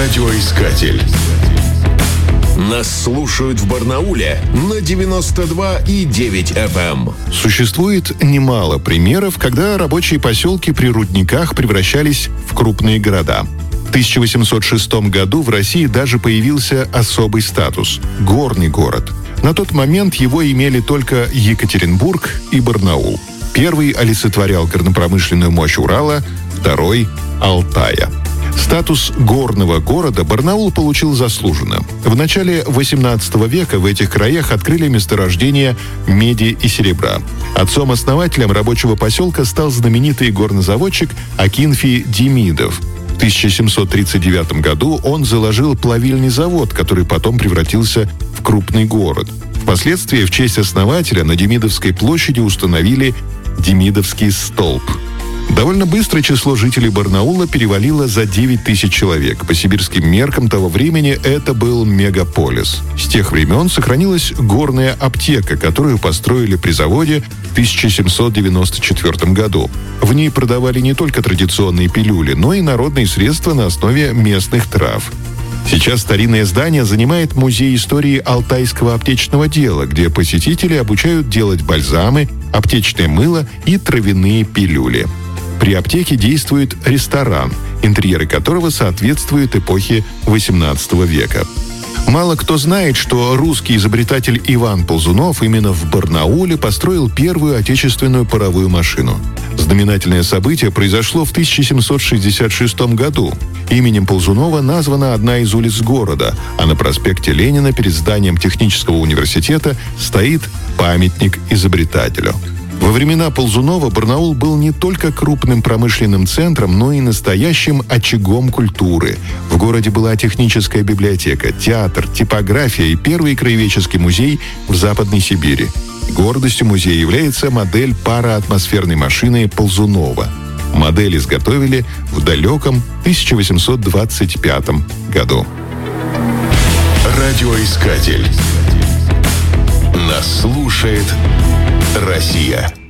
Радиоискатель. Нас слушают в Барнауле на 92,9 FM. Существует немало примеров, когда рабочие поселки при рудниках превращались в крупные города. В 1806 году в России даже появился особый статус – горный город. На тот момент его имели только Екатеринбург и Барнаул. Первый олицетворял горнопромышленную мощь Урала, второй – Алтая. Статус горного города Барнаул получил заслуженно. В начале XVIII века в этих краях открыли месторождения меди и серебра. Отцом-основателем рабочего поселка стал знаменитый горнозаводчик Акинфий Демидов. В 1739 году он заложил плавильный завод, который потом превратился в крупный город. Впоследствии в честь основателя на Демидовской площади установили Демидовский столб. Довольно быстро число жителей Барнаула перевалило за 9 тысяч человек. По сибирским меркам того времени это был мегаполис. С тех времен сохранилась горная аптека, которую построили при заводе в 1794 году. В ней продавали не только традиционные пилюли, но и народные средства на основе местных трав. Сейчас старинное здание занимает Музей истории алтайского аптечного дела, где посетители обучают делать бальзамы, аптечное мыло и травяные пилюли. При аптеке действует ресторан, интерьеры которого соответствуют эпохе XVIII века. Мало кто знает, что русский изобретатель Иван Ползунов именно в Барнауле построил первую отечественную паровую машину. Знаменательное событие произошло в 1766 году. Именем Ползунова названа одна из улиц города, а на проспекте Ленина перед зданием технического университета стоит памятник изобретателю. Во времена Ползунова Барнаул был не только крупным промышленным центром, но и настоящим очагом культуры. В городе была техническая библиотека, театр, типография и первый краеведческий музей в Западной Сибири. Гордостью музея является модель пароатмосферной машины Ползунова. Модель изготовили в далеком 1825 году. Радиоискатель. Нас слушает Россия.